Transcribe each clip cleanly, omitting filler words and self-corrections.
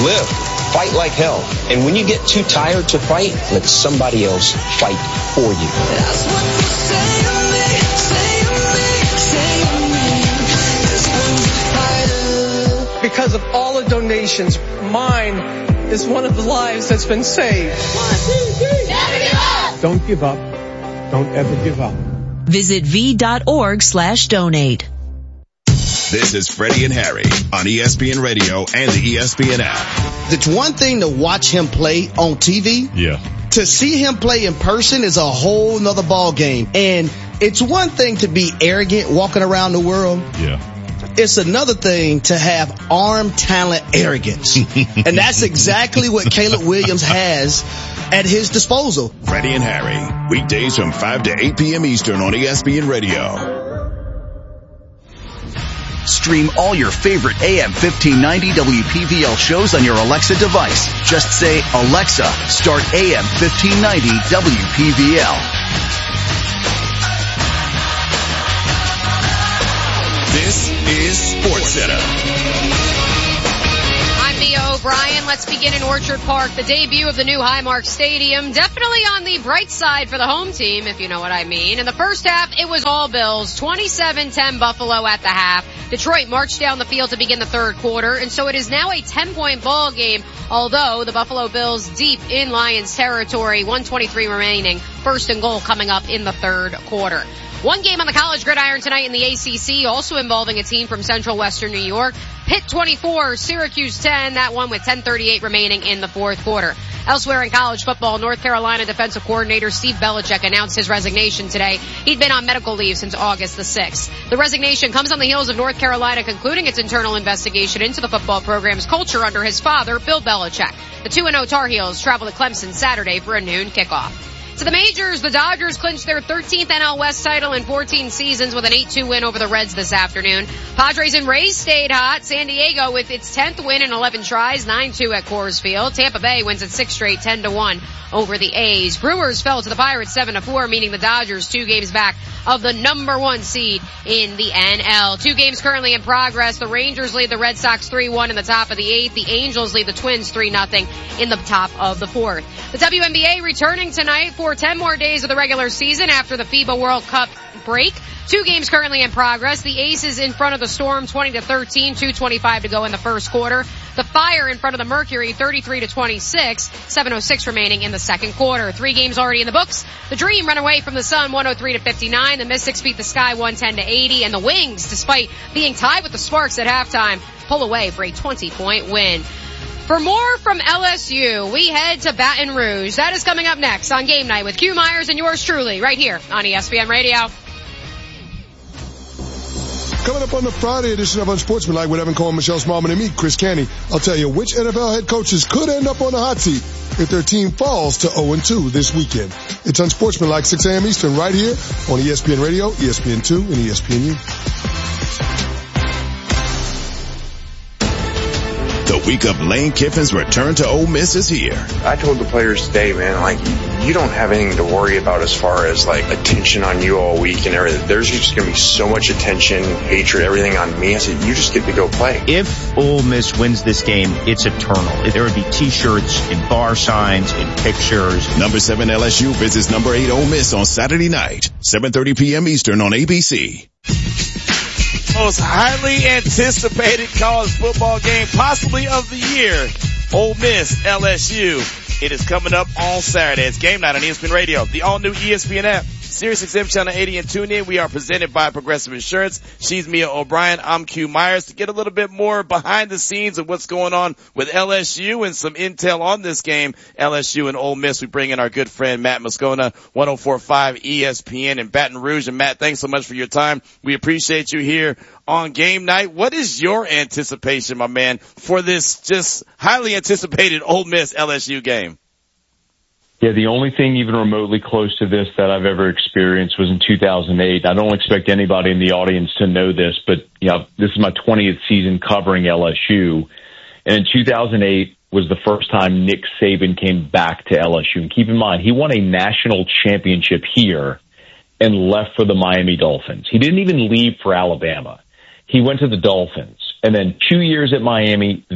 live. Fight like hell. And when you get too tired to fight, let somebody else fight for you. That's what you say to me, say to me, say to me. This one's harder. Because of all the donations, mine is one of the lives that's been saved. 1, 2, 3. Never give up. Don't give up. Don't ever give up. Visit v.org/donate. This is Freddie and Harry on ESPN Radio and the ESPN app. It's one thing to watch him play on TV. Yeah. To see him play in person is a whole nother ball game. And it's one thing to be arrogant walking around the world. Yeah. It's another thing to have arm talent arrogance. And that's exactly what Caleb Williams has at his disposal. Freddie and Harry, weekdays from 5 to 8 p.m. Eastern on ESPN Radio. Stream all your favorite AM 1590 WPVL shows on your Alexa device. Just say, Alexa, start AM 1590 WPVL. This is SportsCenter. I'm Mia O'Brien. Let's begin in Orchard Park. The debut of the new Highmark Stadium. Definitely on the bright side for the home team, if you know what I mean. In the first half, it was all Bills. 27-10 Buffalo at the half. Detroit marched down the field to begin the third quarter, and so it is now a 10-point ball game, although the Buffalo Bills deep in Lions territory, 1:23 remaining, first and goal coming up in the third quarter. One game on the college gridiron tonight in the ACC, also involving a team from Central Western New York. Pitt 24, Syracuse 10, that one with 10:38 remaining in the fourth quarter. Elsewhere in college football, North Carolina defensive coordinator Steve Belichick announced his resignation today. He'd been on medical leave since August the 6th. The resignation comes on the heels of North Carolina concluding its internal investigation into the football program's culture under his father, Bill Belichick. The 2-0 Tar Heels travel to Clemson Saturday for a noon kickoff. To the majors, the Dodgers clinched their 13th NL West title in 14 seasons with an 8-2 win over the Reds this afternoon. Padres and Rays stayed hot. San Diego with its 10th win in 11 tries, 9-2 at Coors Field. Tampa Bay wins its 6th straight, 10-1 over the A's. Brewers fell to the Pirates 7-4, meaning the Dodgers 2 games back of the number 1 seed in the NL. 2 games currently in progress. The Rangers lead the Red Sox 3-1 in the top of the 8th. The Angels lead the Twins 3-0 in the top of the 4th. The WNBA returning tonight for 10 more days of the regular season after the FIBA World Cup break. 2 games currently in progress. The Aces in front of the Storm 20-13, 2:25 to go in the first quarter. The Fire in front of the Mercury 33-26, 7:06 remaining in the second quarter. 3 games already in the books. The Dream run away from the Sun 103-59. The Mystics beat the Sky 110-80. And the Wings, despite being tied with the Sparks at halftime, pull away for a 20-point win. For more from LSU, we head to Baton Rouge. That is coming up next on Game Night with Q Myers and yours truly right here on ESPN Radio. Coming up on the Friday edition of Unsportsmanlike with Evan Cohen, Michelle Smallman, and me, Chris Canty, I'll tell you which NFL head coaches could end up on the hot seat if their team falls to 0-2 this weekend. It's Unsportsmanlike, 6 a.m. Eastern, right here on ESPN Radio, ESPN2, and ESPNU. The week of Lane Kiffin's return to Ole Miss is here. I told the players today, man, like, you don't have anything to worry about as far as, like, attention on you all week and everything. There's just going to be so much attention, hatred, everything on me. I said, you just get to go play. If Ole Miss wins this game, it's eternal. There would be T-shirts and bar signs and pictures. Number 7 LSU visits number 8 Ole Miss on Saturday night, 7:30 p.m. Eastern on ABC. Most highly anticipated college football game possibly of the year. Ole Miss, LSU. It is coming up on Saturday. It's Game Night on ESPN Radio, the all-new ESPN app, SiriusXM Channel 80 and tune in. We are presented by Progressive Insurance. She's Mia O'Brien. I'm Q Myers. To get a little bit more behind the scenes of what's going on with LSU and some intel on this game, LSU and Ole Miss, we bring in our good friend Matt Moscona, 104.5 ESPN in Baton Rouge. And Matt, thanks so much for your time. We appreciate you here on Game Night. What is your anticipation, my man, for this just highly anticipated Ole Miss LSU game? Yeah, the only thing even remotely close to this that I've ever experienced was in 2008. I don't expect anybody in the audience to know this, but this is my 20th season covering LSU. And in 2008 was the first time Nick Saban came back to LSU. And keep in mind, he won a national championship here and left for the Miami Dolphins. He didn't even leave for Alabama. He went to the Dolphins. And then 2 years at Miami,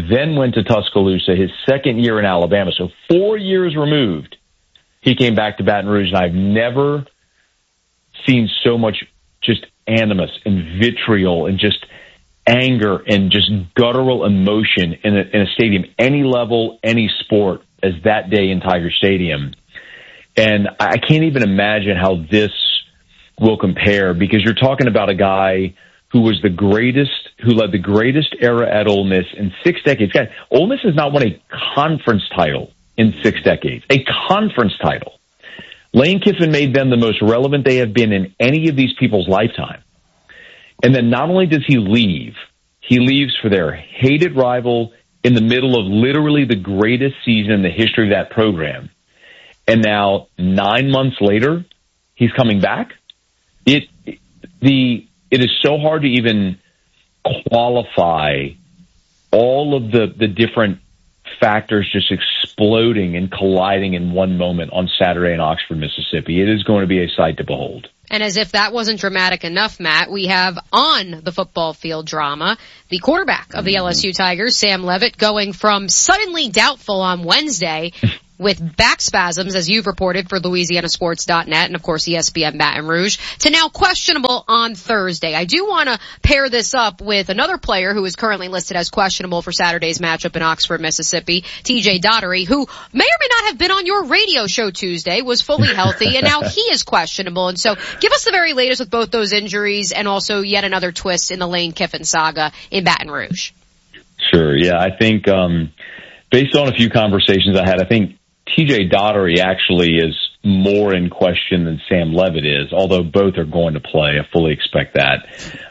then went to Tuscaloosa his second year in Alabama. So 4 years removed, he came back to Baton Rouge, and I've never seen so much just animus and vitriol and just anger and just guttural emotion in a stadium, any level, any sport, as that day in Tiger Stadium. And I can't even imagine how this will compare, because you're talking about a guy who was the greatest, who led the greatest era at Ole Miss in 6 decades. Guys, Ole Miss has not won a conference title in 6 decades. A conference title. Lane Kiffin made them the most relevant they have been in any of these people's lifetime. And then not only does he leave, he leaves for their hated rival in the middle of literally the greatest season in the history of that program. And now 9 months later, he's coming back. It is so hard to even qualify all of the different factors just exploding and colliding in one moment on Saturday in Oxford, Mississippi. It is going to be a sight to behold. And as if that wasn't dramatic enough, Matt, we have on the football field drama, the quarterback of the LSU Tigers, Sam Leavitt, going from suddenly doubtful on Wednesday with back spasms, as you've reported for LouisianaSports.net and, of course, ESPN Baton Rouge, to now questionable on Thursday. I do want to pair this up with another player who is currently listed as questionable for Saturday's matchup in Oxford, Mississippi, TJ Daugherty, who may or may not have been on your radio show Tuesday, was fully healthy, and now he is questionable. And so give us the very latest with both those injuries and also yet another twist in the Lane Kiffin saga in Baton Rouge. Sure, yeah. I think based on a few conversations I had, I think TJ Daugherty actually is more in question than Sam Leavitt is, although both are going to play. I fully expect that.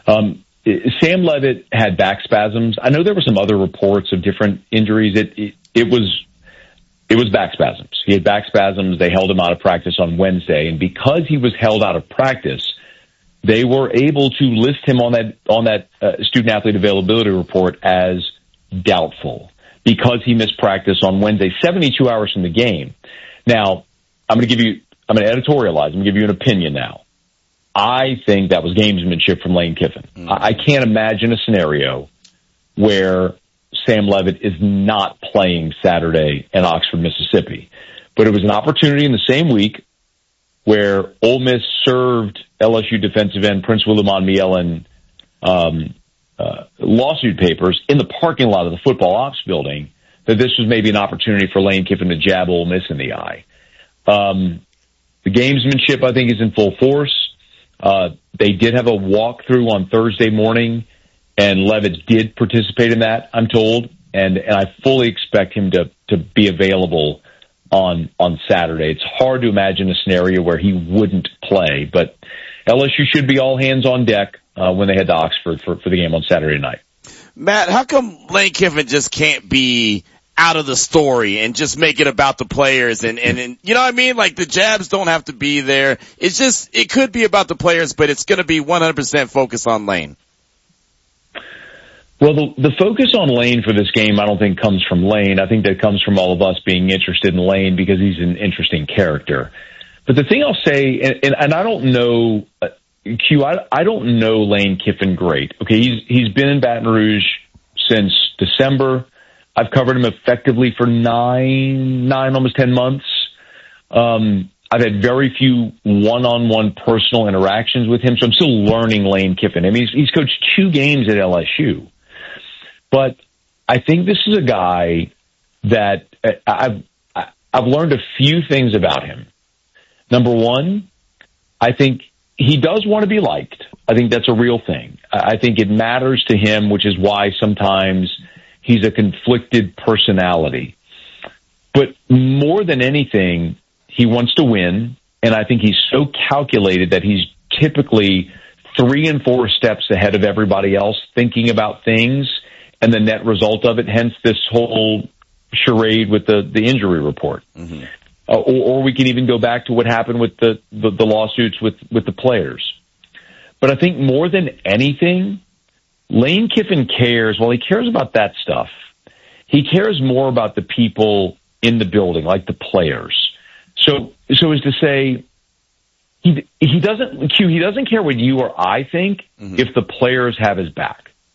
Sam Leavitt had back spasms. I know there were some other reports of different injuries. It was back spasms. He had back spasms. They held him out of practice on Wednesday, and because he was held out of practice, they were able to list him on that student athlete availability report as doubtful, because he missed practice on Wednesday, 72 hours from the game. Now, I'm going to editorialize. I'm going to give you an opinion now. I think that was gamesmanship from Lane Kiffin. I can't imagine a scenario where Sam Leavitt is not playing Saturday in Oxford, Mississippi. But it was an opportunity in the same week where Ole Miss served LSU defensive end Prince Willimon Mielen lawsuit papers in the parking lot of the football ops building, that this was maybe an opportunity for Lane Kiffin to jab Ole Miss in the eye. The gamesmanship, I think, is in full force. They did have a walkthrough on Thursday morning, and Leavitt did participate in that, I'm told, and I fully expect him to be available on Saturday. It's hard to imagine a scenario where he wouldn't play, but LSU should be all hands on deck when they head to Oxford for the game on Saturday night. Matt, how come Lane Kiffin just can't be out of the story and just make it about the players and you know what I mean? Like, the jabs don't have to be there. It's just, it could be about the players, but it's going to be 100% focused on Lane. Well, the focus on Lane for this game, I don't think comes from Lane. I think that comes from all of us being interested in Lane because he's an interesting character. But the thing I'll say, and I don't know, Q, I don't know Lane Kiffin great. Okay, he's been in Baton Rouge since December. I've covered him effectively for nine, almost 10 months. I've had very few one-on-one personal interactions with him, so I'm still learning Lane Kiffin. I mean, he's coached 2 games at LSU. But I think this is a guy that I've learned a few things about him. Number one, I think he does want to be liked. I think that's a real thing. I think it matters to him, which is why sometimes he's a conflicted personality. But more than anything, he wants to win, and I think he's so calculated that he's typically 3 and 4 steps ahead of everybody else thinking about things and the net result of it, hence this whole charade with the injury report. Mm-hmm. Or we can even go back to what happened with the lawsuits with the players. But I think more than anything, Lane Kiffin cares. Well, he cares about that stuff. He cares more about the people in the building, like the players. So as to say, he doesn't care what you or I think if the players have his back.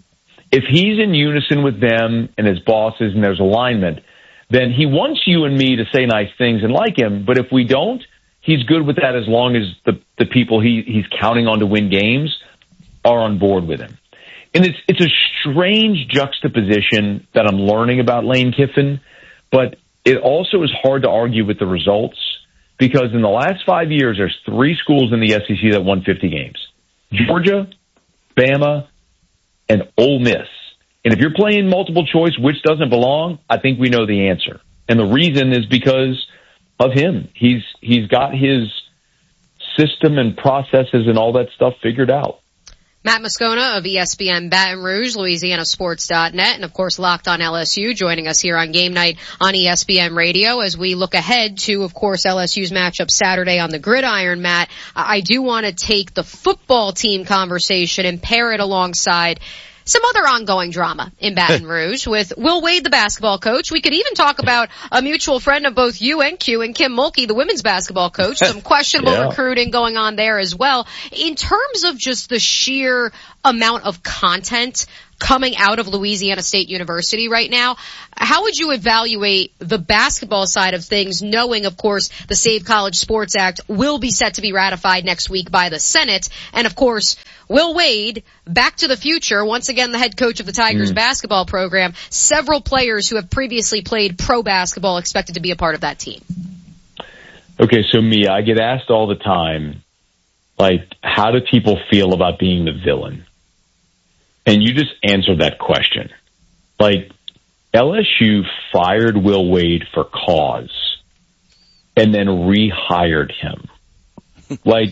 if he's in unison with them and his bosses and there's alignment, then he wants you and me to say nice things and like him. But if we don't, he's good with that as long as the people he's counting on to win games are on board with him. And it's a strange juxtaposition that I'm learning about Lane Kiffin, but it also is hard to argue with the results because in the last 5 years, there's 3 schools in the SEC that won 50 games. Georgia, Bama, and Ole Miss. And if you're playing multiple choice, which doesn't belong, I think we know the answer. And the reason is because of him. He's got his system and processes and all that stuff figured out. Matt Moscona of ESPN Baton Rouge, LouisianaSports.net, and of course Locked on LSU joining us here on Game Night on ESPN Radio as we look ahead to, of course, LSU's matchup Saturday on the gridiron, Matt. I do want to take the football team conversation and pair it alongside some other ongoing drama in Baton Rouge with Will Wade, the basketball coach. We could even talk about a mutual friend of both you and Q and Kim Mulkey, the women's basketball coach. Some questionable recruiting going on there as well. In terms of just the sheer amount of content coming out of Louisiana State University right now, how would you evaluate the basketball side of things, knowing, of course, the Save College Sports Act will be set to be ratified next week by the Senate, and, of course, Will Wade, back to the future, once again the head coach of the Tigers basketball program, several players who have previously played pro basketball expected to be a part of that team. Okay, so Mia, I get asked all the time, like, how do people feel about being the villain? And you just answered that question. Like, LSU fired Will Wade for cause and then rehired him. Like,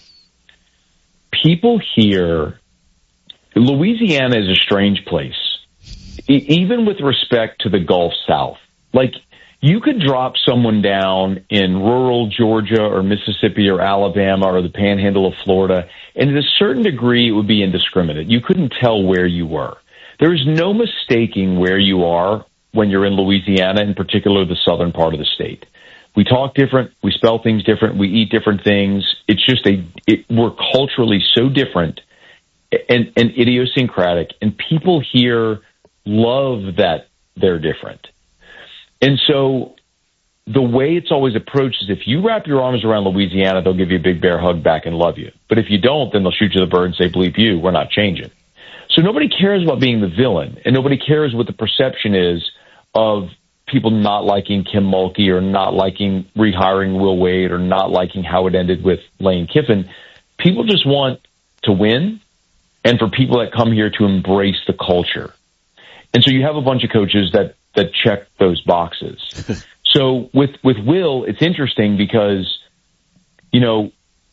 people here, Louisiana is a strange place, even with respect to the Gulf South. Like, you could drop someone down in rural Georgia or Mississippi or Alabama or the panhandle of Florida, and to a certain degree, it would be indiscriminate. You couldn't tell where you were. There is no mistaking where you are when you're in Louisiana, in particular the southern part of the state. We talk different, we spell things different, we eat different things. It's just we're culturally so different and idiosyncratic, and people here love that they're different. And so the way it's always approached is if you wrap your arms around Louisiana, they'll give you a big bear hug back and love you. But if you don't, then they'll shoot you the bird and say, bleep you, we're not changing. So nobody cares about being the villain, and nobody cares what the perception is of people not liking Kim Mulkey or not liking rehiring Will Wade or not liking how it ended with Lane Kiffin. People just want to win and for people that come here to embrace the culture. And so you have a bunch of coaches that check those boxes. So with Will, it's interesting because, you know,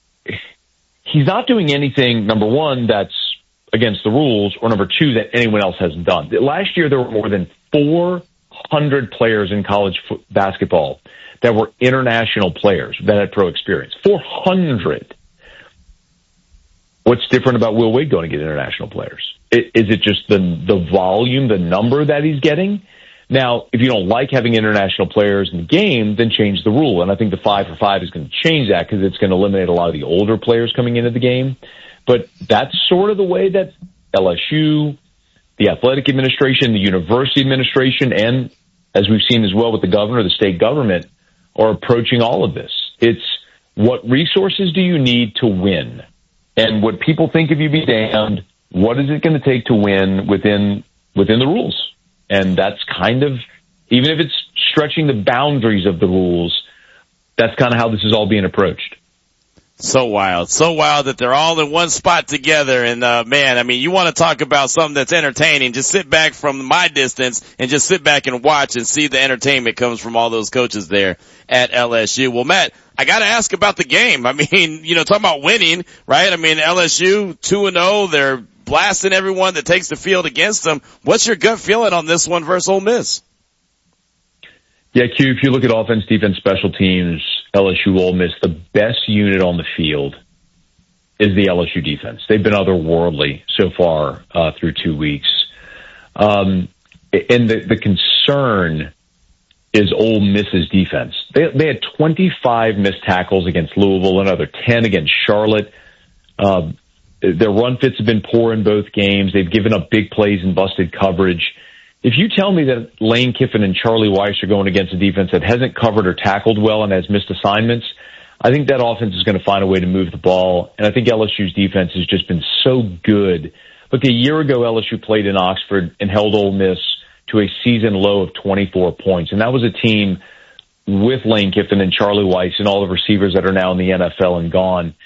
he's not doing anything, number one, that's against the rules, or number two, that anyone else hasn't done. Last year, there were more than 400 players in college basketball that were international players that had pro experience. 400. What's different about Will Wade going to get international players? Is it just the volume, the number that he's getting? Now, if you don't like having international players in the game, then change the rule. And I think the 5 for 5 is going to change that because it's going to eliminate a lot of the older players coming into the game. But that's sort of the way that LSU, the athletic administration, the university administration, and as we've seen as well with the governor, the state government, are approaching all of this. It's what resources do you need to win? And what people think of you be damned, what is it going to take to win within the rules? And that's kind of, even if it's stretching the boundaries of the rules, that's kind of how this is all being approached. So wild that they're all in one spot together. And, man, I mean, you want to talk about something that's entertaining. Just sit back from my distance and just sit back and watch and see the entertainment comes from all those coaches there at LSU. Well, Matt, I got to ask about the game. I mean, you know, talking about winning, right? I mean, LSU 2-0, they're blasting everyone that takes the field against them. What's your gut feeling on this one versus Ole Miss? Yeah, Q, if you look at offense, defense, special teams, LSU, Ole Miss, the best unit on the field is the LSU defense. They've been otherworldly so far through 2 weeks. And the concern is Ole Miss's defense. They had 25 missed tackles against Louisville, another 10 against Charlotte. Their run fits have been poor in both games. They've given up big plays and busted coverage. If you tell me that Lane Kiffin and Charlie Weiss are going against a defense that hasn't covered or tackled well and has missed assignments, I think that offense is going to find a way to move the ball. And I think LSU's defense has just been so good. Look, a year ago, LSU played in Oxford and held Ole Miss to a season low of 24 points. And that was a team with Lane Kiffin and Charlie Weiss and all the receivers that are now in the NFL and gone.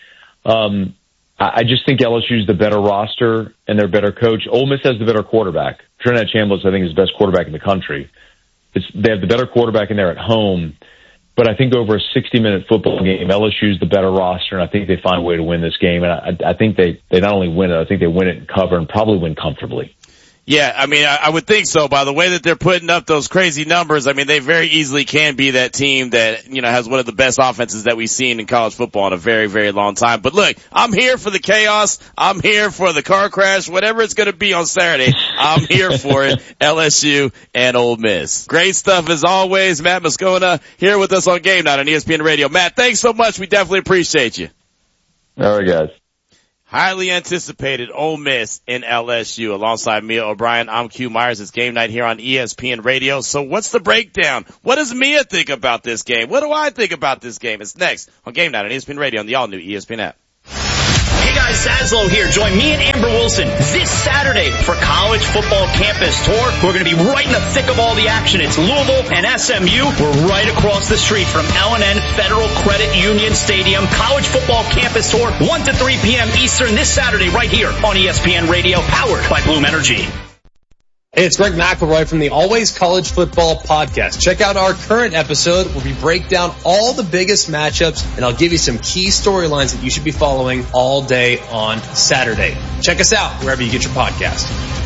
I just think LSU's the better roster and their better coach. Ole Miss has the better quarterback. Trinidad Chambliss, I think, is the best quarterback in the country. They have the better quarterback in there at home. But I think over a 60-minute football game, LSU's the better roster, and I think they find a way to win this game. And I think they not only win it, I think they win it and cover and probably win comfortably. Yeah, I mean, I would think so. By the way that they're putting up those crazy numbers, I mean, they very easily can be that team that, has one of the best offenses that we've seen in college football in a very, very long time. But look, I'm here for the chaos. I'm here for the car crash, whatever it's going to be on Saturday. I'm here for it. LSU and Ole Miss. Great stuff as always. Matt Moscona here with us on Game Night on ESPN Radio. Matt, thanks so much. We definitely appreciate you. All right, guys. Highly anticipated Ole Miss in LSU. Alongside Mia O'Brien, I'm Q Myers. It's Game Night here on ESPN Radio. So what's the breakdown? What does Mia think about this game? What do I think about this game? It's next on Game Night on ESPN Radio on the all-new ESPN app. Hey guys, Saslow here. Join me and Amber Wilson this Saturday for College Football Campus Tour. We're going to be right in the thick of all the action. It's Louisville and SMU. We're right across the street from L&N Federal Credit Union Stadium. College Football Campus Tour, 1 to 3 p.m. Eastern this Saturday right here on ESPN Radio, powered by Bloom Energy. Hey, it's Greg McElroy from the Always College Football Podcast. Check out our current episode where we break down all the biggest matchups, and I'll give you some key storylines that you should be following all day on Saturday. Check us out wherever you get your podcast.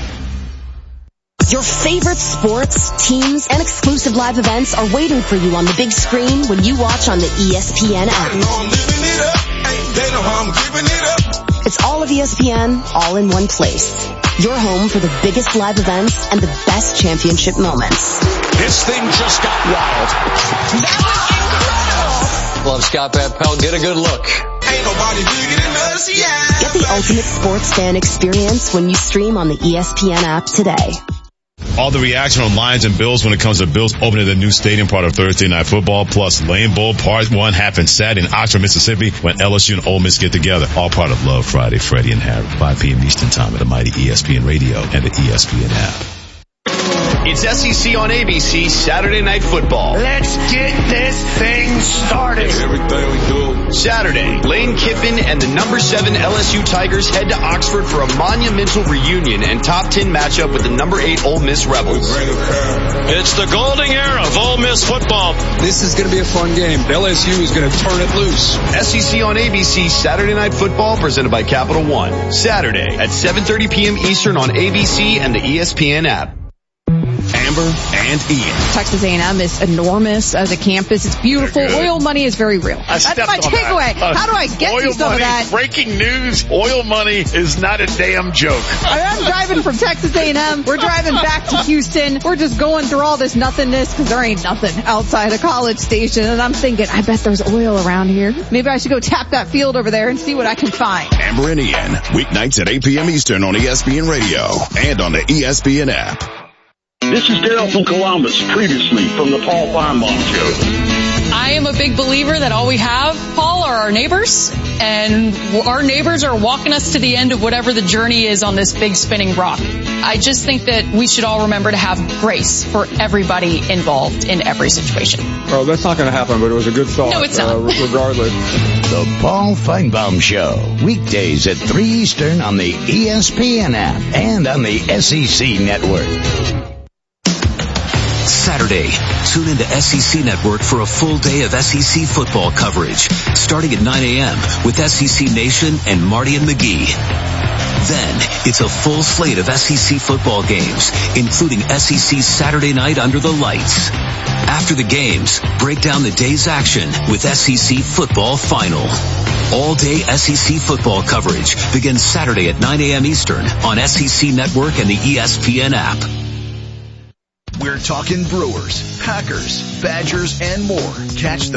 Your favorite sports, teams, and exclusive live events are waiting for you on the big screen when you watch on the ESPN app. It's all of ESPN, all in one place. Your home for the biggest live events and the best championship moments. This thing just got wild. That was incredible. Love Scott Van Pelt. Get a good look. Ain't nobody bigger than us, yeah. Get the ultimate sports fan experience when you stream on the ESPN app today. All the reaction on Lions and Bills when it comes to Bills opening the new stadium, part of Thursday Night Football, plus Lane Bowl Part 1 happens Saturday in Oxford, Mississippi, when LSU and Ole Miss get together. All part of Love Friday, Freddie and Harry, 5 p.m. Eastern Time at the mighty ESPN Radio and the ESPN app. It's SEC on ABC Saturday Night Football. Let's get this thing started. Everything we do. Saturday, Lane Kiffin and the number 7 LSU Tigers head to Oxford for a monumental reunion and top 10 matchup with the number 8 Ole Miss Rebels. It's the golden era of Ole Miss football. This is going to be a fun game. LSU is going to turn it loose. SEC on ABC Saturday Night Football presented by Capital One. Saturday at 7:30 p.m. Eastern on ABC and the ESPN app. Amber and Ian. Texas A&M is enormous as a campus. It's beautiful. Oil money is very real. That's my takeaway. How do I get to some of that? Breaking news, oil money is not a damn joke. I'm driving from Texas A&M. We're driving back to Houston. We're just going through all this nothingness because there ain't nothing outside a College Station. And I'm thinking, I bet there's oil around here. Maybe I should go tap that field over there and see what I can find. Amber and Ian, weeknights at 8 p.m. Eastern on ESPN Radio and on the ESPN app. This is Dale from Columbus, previously from the Paul Feinbaum Show. I am a big believer that all we have, Paul, are our neighbors, and our neighbors are walking us to the end of whatever the journey is on this big spinning rock. I just think that we should all remember to have grace for everybody involved in every situation. Oh, that's not going to happen, but it was a good thought. No, it's not. Regardless. The Paul Feinbaum Show, weekdays at 3 Eastern on the ESPN app and on the SEC Network. Saturday, tune into SEC Network for a full day of SEC football coverage, starting at 9 a.m. with SEC Nation and Marty and McGee. Then, it's a full slate of SEC football games, including SEC Saturday Night Under the Lights. After the games, break down the day's action with SEC Football Final. All-day SEC football coverage begins Saturday at 9 a.m. Eastern on SEC Network and the ESPN app. We're talking Brewers, Packers, Badgers, and more. Catch the